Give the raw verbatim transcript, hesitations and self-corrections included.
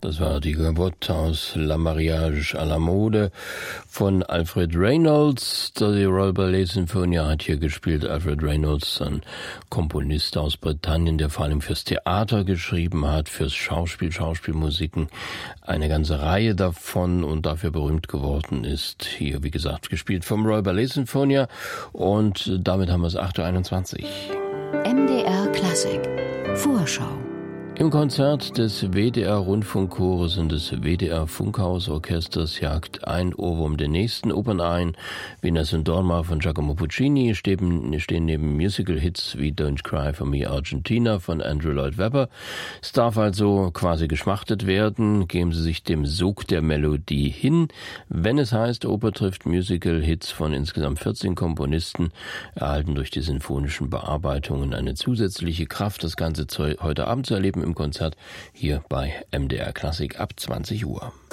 Das war die Gavotte aus La Mariage à la Mode von Alfred Reynolds. Die Royal Ballet Sinfonia hat hier gespielt. Alfred Reynolds, ein Komponist aus Britannien, der vor allem fürs Theater geschrieben hat, fürs Schauspiel, Schauspielmusiken, eine ganze Reihe davon und dafür berühmt geworden ist. Hier, wie gesagt, gespielt vom Royal Ballet Sinfonia und damit haben wir es acht Uhr einundzwanzig. M D R Klassik Vorschau. Im Konzert des W D R-Rundfunkchores und des W D R-Funkhausorchesters jagt ein Ohrwurm den nächsten. Opern ein, Venus und Dorma von Giacomo Puccini stehen, stehen neben Musical-Hits wie Don't Cry for Me Argentina von Andrew Lloyd Webber. Es darf also quasi geschmachtet werden. Geben Sie sich dem Sog der Melodie hin. Wenn es heißt, Oper trifft Musical-Hits von insgesamt vierzehn Komponisten, erhalten durch die sinfonischen Bearbeitungen eine zusätzliche Kraft, das Ganze heute Abend zu erleben im Konzert hier bei M D R Klassik ab zwanzig Uhr.